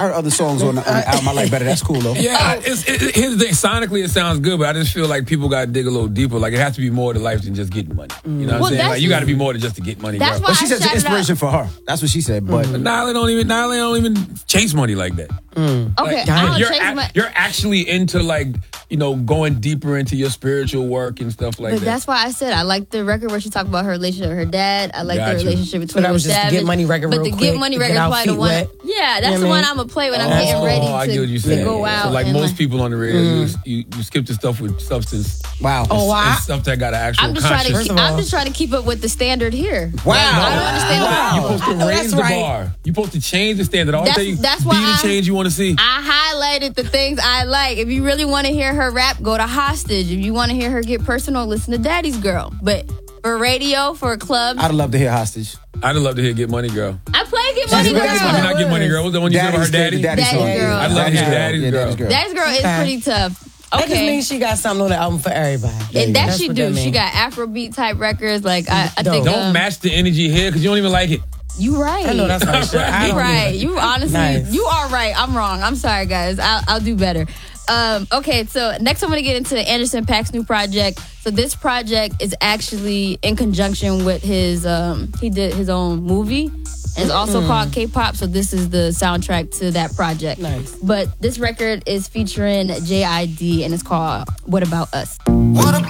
I heard other songs on the album I like better. That's cool though. Yeah, here's the thing. Sonically, it sounds good, but I just feel like people got to dig a little deeper. Like it has to be more to life than just getting money. You know what I'm saying? Like you got to be more than just to get money. That's girl. why But she said it's inspiration for her. That's what she said. But Nyla don't even chase money like that. Okay, Like, I don't chase money. you're actually into like going deeper into your spiritual work and stuff like But that. that's why I said I like the record where she talked about her relationship with her dad. I like Gotcha. the relationship between that her was just Savage. Get Money record But real the quick, Get Money to record get is our probably the feet one. wet. Yeah, that's You know the what I one mean? I'm gonna play when I'm getting ready I get what you're to saying. go out. So like and, most people on the radio, you skip the stuff with substance. wow. And stuff that got an actual I'm just conscious. I'm just trying to keep up with the standard here. Wow. I don't understand why. You're supposed to raise the right. bar. You're supposed to change the standard. All That's- day, that's be why the change you want to see. I highlighted the things I like. If you really want to hear her rap, go to Hostage. If you want to hear her get personal, listen to Daddy's Girl. But for radio, for clubs, I'd love to hear Hostage. I'd love to hear Get Money Girl. I play Get Money really Girl. good. I mean, not Get Money Girl. What's the one you said about her daddy? Daddy's Daddy's song. Girl. I'd love to hear Daddy's Girl. Daddy's Girl. Daddy's Girl is Okay. pretty tough. That just Okay. means she got something on the album for everybody. And that That's she what do. that She mean. got Afrobeat type records. Like I think. Don't match the energy here because you don't even like it. You right. I know that's right. Shit. I You don't right. either. You honestly, Nice. you are right. I'm wrong. I'm sorry, guys. I'll do better. Okay, so next I'm going to get into Anderson .Paak's new project. So this project is actually in conjunction with his, he did his own movie. And it's also called K-Pop, so this is the soundtrack to that project. Nice. But this record is featuring JID, and it's called What About Us? What about